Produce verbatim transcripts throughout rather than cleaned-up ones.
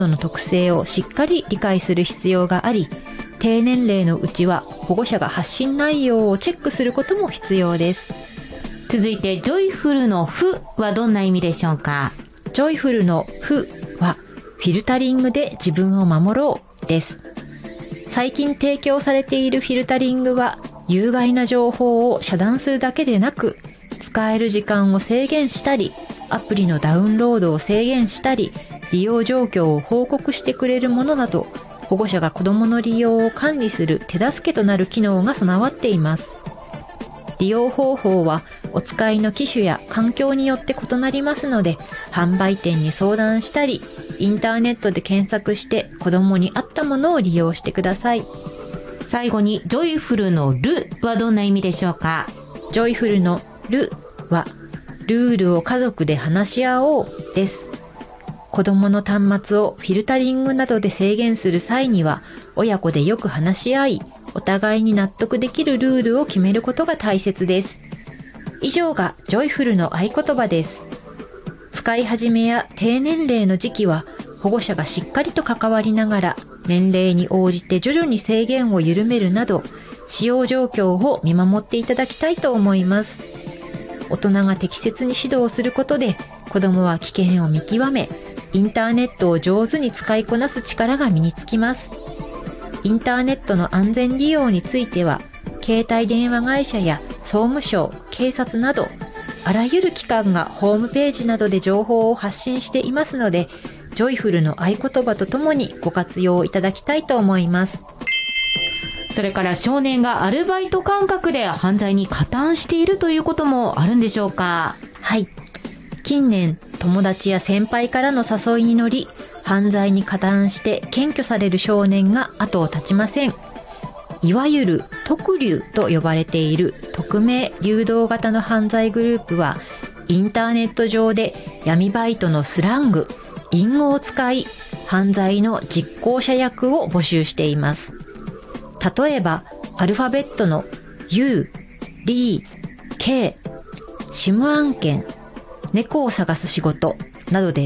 の特性をしっかり理解する必要があり、低年齢のうちは保護者が発信内容をチェックすることも必要です。 続いて、ジョイフルのフはどんな意味でしょうか？ ジョイフルのフは、フィルタリングで自分を守ろうです。最近提供されているフィルタリングは、有害な情報を遮断するだけでなく、使える時間を制限したり、アプリのダウンロードを制限したり、利用状況を報告してくれるものなど、保護者が子どもの利用を管理する手助けとなる機能が備わっています。利用方法はお使いの機種や環境によって異なりますので、販売店に相談したり、インターネットで検索して子どもに合ったものを利用してください。 最後に、ジョイフルのルはどんな意味でしょうか？ ジョイフルのルは、ルールを家族で話し合おうです。子供の端末をフィルタリングなどで制限する際には、親子でよく話し合い、お互いに納得できるルールを決めることが大切です。以上がジョイフルの合言葉です。使い始めや低年齢の時期は、保護者がしっかりと関わりながら、年齢に応じて徐々に制限を緩めるなど、使用状況を見守っていただきたいと思います。大人が適切に指導することで、子供は危険を見極め、インターネットを上手に使いこなす力が身につきます。インターネットの安全利用については、携帯電話会社や総務省、警察など、あらゆる機関がホームページなどで情報を発信していますので、ジョイフルの合言葉とともにご活用いただきたいと思います。 それから少年がアルバイト感覚で犯罪に加担しているということもあるんでしょうか？ はい。近年、友達や先輩からの誘いに乗り、犯罪に加担して検挙される少年が後を絶ちません。いわゆる特流と呼ばれている匿名流動型の犯罪グループは、インターネット上で闇バイトのスラング、隠語を使い、犯罪の実行者役を募集しています。例えば、アルファベットの ユー、ディー、ケー、シム案件、猫を探す仕事などです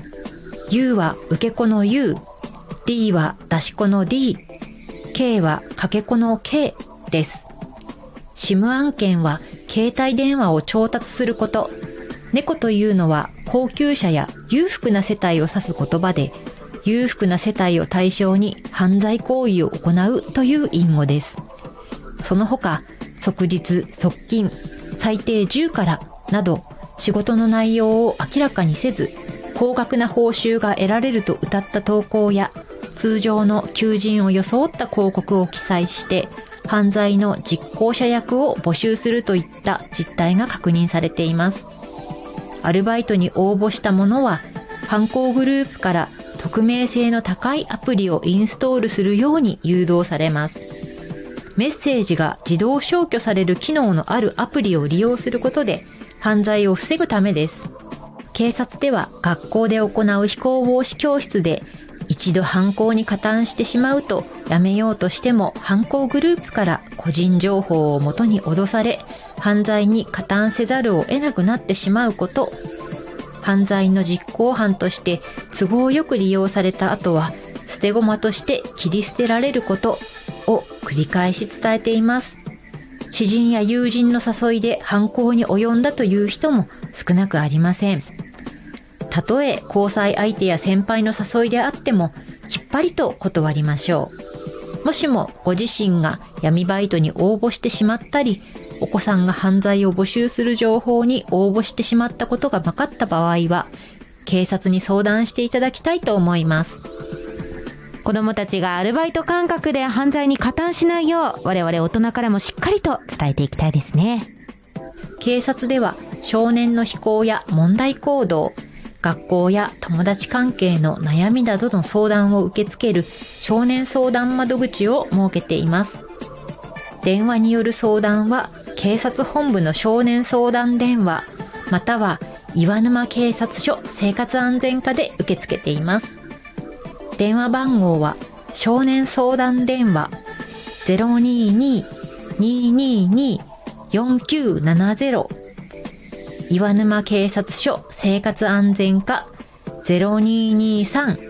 。U は受け子の U、D は出し子の D、K はかけ子の K です。シム案件は携帯電話を調達すること。猫というのは高級車や裕福な世帯を指す言葉で、裕福な世帯を対象に犯罪行為を行うという隠語です。その他、即日、即金、最低じゅうからなど、仕事の内容を明らかにせず、高額な報酬が得られると謳った投稿や、通常の求人を装った広告を記載して、犯罪の実行者役を募集するといった実態が確認されています。アルバイトに応募した者は、犯行グループから匿名性の高いアプリをインストールするように誘導されます。メッセージが自動消去される機能のあるアプリを利用することで、犯罪を防ぐためです。警察では学校で行う非行防止教室で、一度犯行に加担してしまうとやめようとしても犯行グループから個人情報をもとに脅され、犯罪に加担せざるを得なくなってしまうこと、犯罪の実行犯として都合よく利用された後は捨て駒として切り捨てられることを繰り返し伝えています。知人や友人の誘いで犯行に及んだという人も少なくありません。たとえ交際相手や先輩の誘いであってもきっぱりと断りましょう。もしもご自身が闇バイトに応募してしまったり、お子さんが犯罪を募集する情報に応募してしまったことが分かった場合は、警察に相談していただきたいと思います。 子どもたちがアルバイト感覚で犯罪に加担しないよう、我々大人からもしっかりと伝えていきたいですね。 警察では少年の非行や問題行動、学校や友達関係の悩みなどの相談を受け付ける少年相談窓口を設けています。電話による相談は警察本部の少年相談電話、または岩沼警察署生活安全課で受け付けています。電話番号は少年相談電話 ゼロにーにー にーにーにー よんきゅうななゼロ、岩沼警察署生活安全課 ゼロにーにーさん